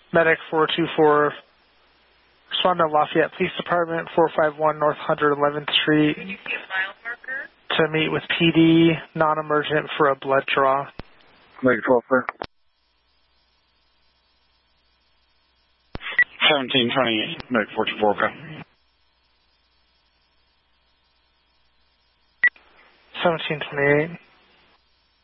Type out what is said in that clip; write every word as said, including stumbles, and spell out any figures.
Medic four two four, respond to Lafayette Police Department, four five one North one hundred eleventh Street. Did you see a mile marker? To meet with P D, non-emergent for a blood draw. Medic twelve, sir. seventeen twenty-eight, Medic four two four, okay. seventeen twenty-eight.